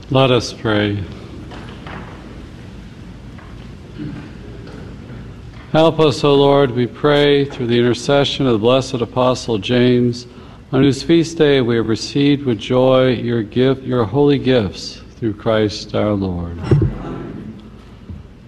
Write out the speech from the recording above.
Let us pray. Help us, O Lord, we pray, through the intercession of the blessed Apostle James, on whose feast day we have received with joy your holy gifts, through Christ our Lord.